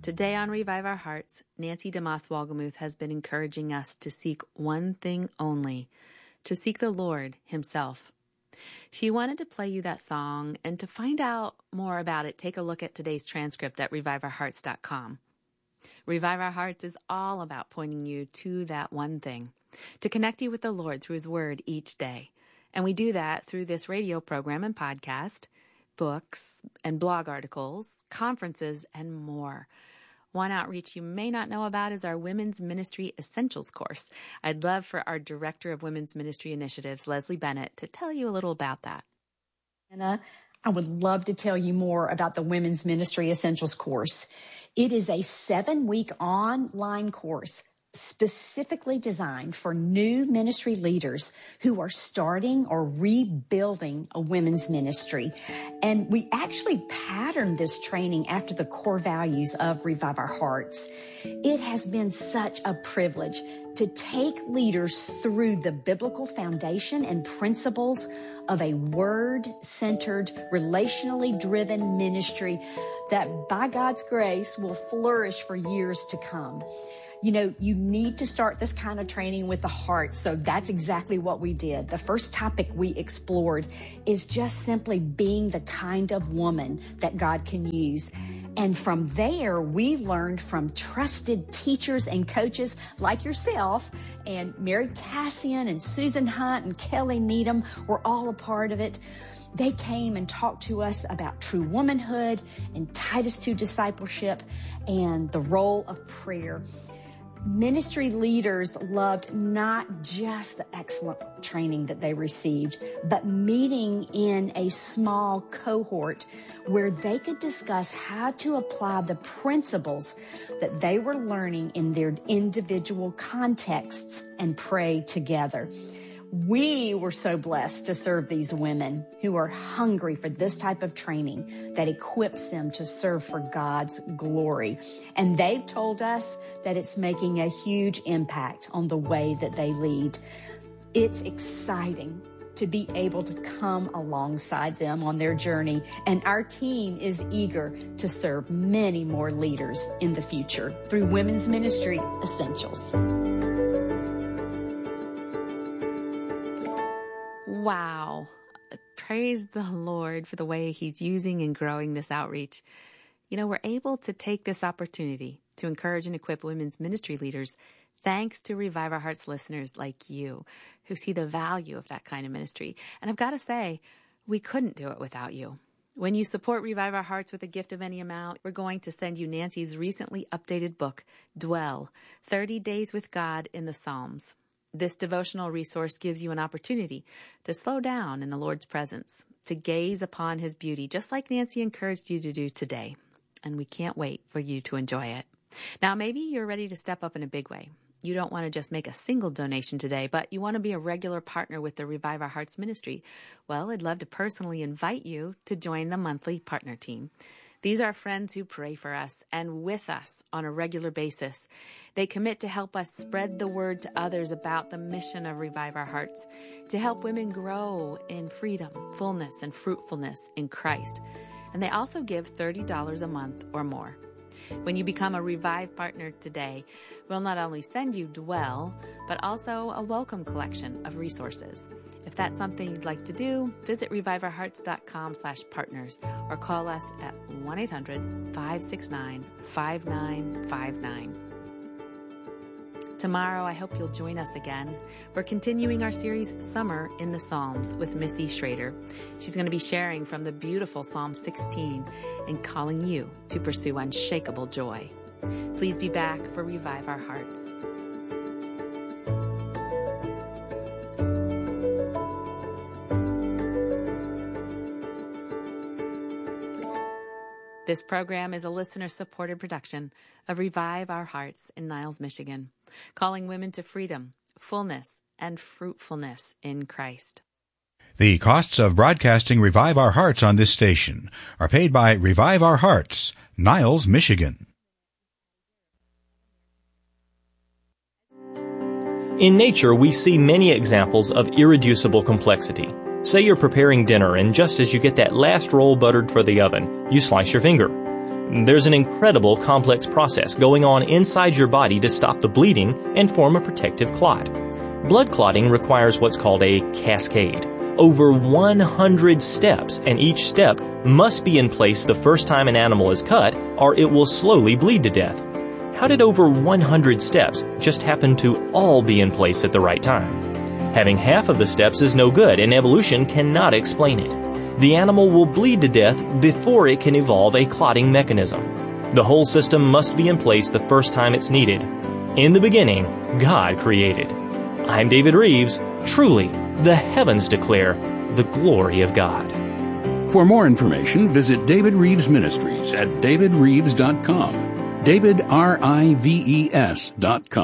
Today on Revive Our Hearts, Nancy DeMoss Wolgemuth has been encouraging us to seek one thing only, to seek the Lord Himself. She wanted to play you that song, and to find out more about it, take a look at today's transcript at reviveourhearts.com. Revive Our Hearts is all about pointing you to that one thing, to connect you with the Lord through His Word each day. And we do that through this radio program and podcast, books and blog articles, conferences, and more. One outreach you may not know about is our Women's Ministry Essentials course. I'd love for our Director of Women's Ministry Initiatives, Leslie Bennett, to tell you a little about that. Anna, I would love to tell you more about the Women's Ministry Essentials course. It is a 7-week online course specifically designed for new ministry leaders who are starting or rebuilding a women's ministry. And we actually patterned this training after the core values of Revive Our Hearts. It has been such a privilege to take leaders through the biblical foundation and principles of a word-centered, relationally driven ministry that, by God's grace, will flourish for years to come. You know, you need to start this kind of training with the heart. So that's exactly what we did. The first topic we explored is just simply being the kind of woman that God can use. And from there, we learned from trusted teachers and coaches like yourself, and Mary Cassian and Susan Hunt and Kelly Needham were all a part of it. They came and talked to us about true womanhood and Titus 2 discipleship and the role of prayer. Ministry leaders loved not just the excellent training that they received, but meeting in a small cohort where they could discuss how to apply the principles that they were learning in their individual contexts and pray together. We were so blessed to serve these women who are hungry for this type of training that equips them to serve for God's glory. And they've told us that it's making a huge impact on the way that they lead. It's exciting to be able to come alongside them on their journey. And our team is eager to serve many more leaders in the future through Women's Ministry Essentials. Wow. Praise the Lord for the way He's using and growing this outreach. You know, we're able to take this opportunity to encourage and equip women's ministry leaders thanks to Revive Our Hearts listeners like you who see the value of that kind of ministry. And I've got to say, we couldn't do it without you. When you support Revive Our Hearts with a gift of any amount, we're going to send you Nancy's recently updated book, Dwell, 30 Days with God in the Psalms. This devotional resource gives you an opportunity to slow down in the Lord's presence, to gaze upon His beauty, just like Nancy encouraged you to do today. And we can't wait for you to enjoy it. Now, maybe you're ready to step up in a big way. You don't want to just make a single donation today, but you want to be a regular partner with the Revive Our Hearts ministry. Well, I'd love to personally invite you to join the monthly partner team. These are friends who pray for us and with us on a regular basis. They commit to help us spread the word to others about the mission of Revive Our Hearts, to help women grow in freedom, fullness, and fruitfulness in Christ. And they also give $30 a month or more. When you become a Revive partner today, we'll not only send you Dwell, but also a welcome collection of resources. If that's something you'd like to do, visit reviveourhearts.com/partners or call us at 1-800-569-5959. Tomorrow, I hope you'll join us again. We're continuing our series, Summer in the Psalms, with Missy Schrader. She's going to be sharing from the beautiful Psalm 16 and calling you to pursue unshakable joy. Please be back for Revive Our Hearts. This program is a listener-supported production of Revive Our Hearts in Niles, Michigan, calling women to freedom, fullness, and fruitfulness in Christ. The costs of broadcasting Revive Our Hearts on this station are paid by Revive Our Hearts, Niles, Michigan. In nature, we see many examples of irreducible complexity. Say you're preparing dinner, and just as you get that last roll buttered for the oven, you slice your finger. There's an incredible complex process going on inside your body to stop the bleeding and form a protective clot. Blood clotting requires what's called a cascade. Over 100 steps, and each step must be in place the first time an animal is cut, or it will slowly bleed to death. How did over 100 steps just happen to all be in place at the right time? Having half of the steps is no good, and evolution cannot explain it. The animal will bleed to death before it can evolve a clotting mechanism. The whole system must be in place the first time it's needed. In the beginning, God created. I'm David Reeves. Truly, the heavens declare the glory of God. For more information, visit David Reeves Ministries at davidreeves.com. davidreeves.com.